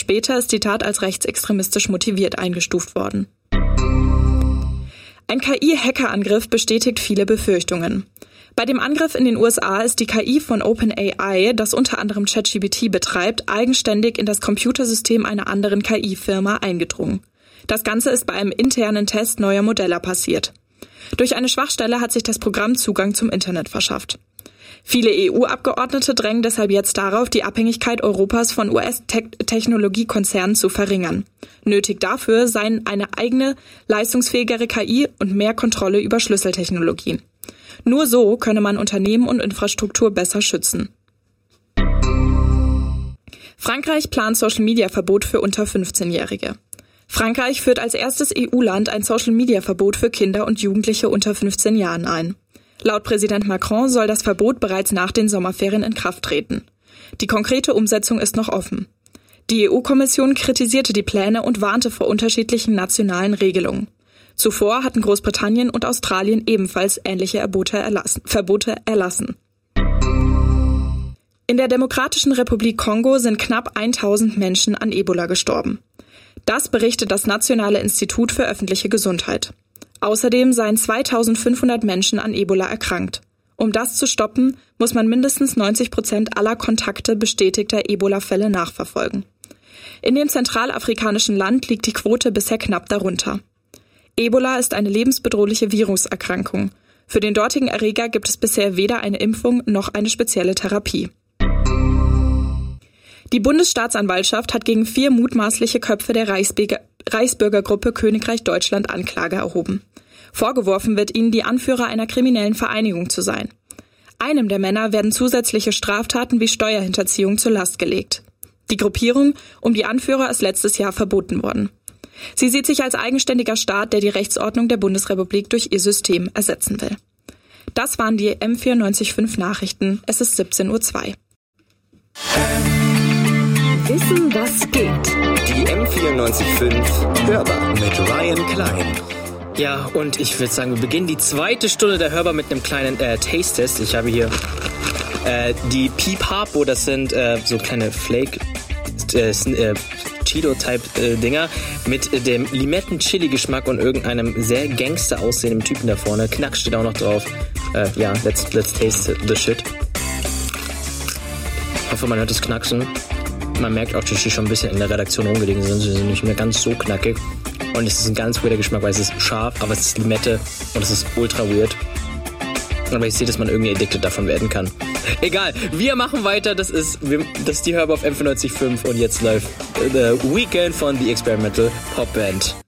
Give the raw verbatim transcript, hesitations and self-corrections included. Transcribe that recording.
später ist die Tat als rechtsextremistisch motiviert eingestuft worden. Ein K I-Hackerangriff bestätigt viele Befürchtungen. Bei dem Angriff in den U S A ist die K I von OpenAI, das unter anderem ChatGPT betreibt, eigenständig in das Computersystem einer anderen K I-Firma eingedrungen. Das Ganze ist bei einem internen Test neuer Modelle passiert. Durch eine Schwachstelle hat sich das Programm Zugang zum Internet verschafft. Viele E U-Abgeordnete drängen deshalb jetzt darauf, die Abhängigkeit Europas von U S-Technologiekonzernen zu verringern. Nötig dafür seien eine eigene, leistungsfähigere K I und mehr Kontrolle über Schlüsseltechnologien. Nur so könne man Unternehmen und Infrastruktur besser schützen. Frankreich plant Social-Media-Verbot für unter fünfzehnjährige. Frankreich führt als erstes E U-Land ein Social-Media-Verbot für Kinder und Jugendliche unter fünfzehn Jahren ein. Laut Präsident Macron soll das Verbot bereits nach den Sommerferien in Kraft treten. Die konkrete Umsetzung ist noch offen. Die E U-Kommission kritisierte die Pläne und warnte vor unterschiedlichen nationalen Regelungen. Zuvor hatten Großbritannien und Australien ebenfalls ähnliche Verbote erlassen. Verbote erlassen. In der Demokratischen Republik Kongo sind knapp tausend Menschen an Ebola gestorben. Das berichtet das Nationale Institut für öffentliche Gesundheit. Außerdem seien zweitausendfünfhundert Menschen an Ebola erkrankt. Um das zu stoppen, muss man mindestens neunzig Prozent aller Kontakte bestätigter Ebola-Fälle nachverfolgen. In dem zentralafrikanischen Land liegt die Quote bisher knapp darunter. Ebola ist eine lebensbedrohliche Viruserkrankung. Für den dortigen Erreger gibt es bisher weder eine Impfung noch eine spezielle Therapie. Die Bundesstaatsanwaltschaft hat gegen vier mutmaßliche Köpfe der Reichsbürger- Reichsbürgergruppe Königreich Deutschland Anklage erhoben. Vorgeworfen wird ihnen, die Anführer einer kriminellen Vereinigung zu sein. Einem der Männer werden zusätzliche Straftaten wie Steuerhinterziehung zur Last gelegt. Die Gruppierung um die Anführer ist letztes Jahr verboten worden. Sie sieht sich als eigenständiger Staat, der die Rechtsordnung der Bundesrepublik durch ihr System ersetzen will. Das waren die M vierundneunzig Komma fünf Nachrichten. Es ist siebzehn Uhr zwei. Wissen, was geht. Die M vierundneunzig Komma fünf Hörbar mit Ryan Klein. Ja, und ich würde sagen, wir beginnen die zweite Stunde der Hörbar mit einem kleinen äh, Taste-Test. Ich habe hier äh, die Piep Harpo, das sind äh, so kleine Flake äh, äh, Cheeto-Type-Dinger mit äh, dem Limetten-Chili-Geschmack und irgendeinem sehr Gangster aussehenden Typen da vorne. Knack steht auch noch drauf. Äh, ja, let's, let's taste the shit. Ich hoffe, man hört das Knacksen. Man merkt auch, dass die schon ein bisschen in der Redaktion rumgelegen sind. Sie sind nicht mehr ganz so knackig. Und es ist ein ganz weirder Geschmack, weil es ist scharf, aber es ist Limette und es ist ultra weird. Aber ich sehe, dass man irgendwie addicted davon werden kann. Egal, wir machen weiter. Das ist, das ist die Hörbar auf M vierundneunzig Komma fünf und jetzt läuft The Weekend von The Experimental Pop Band.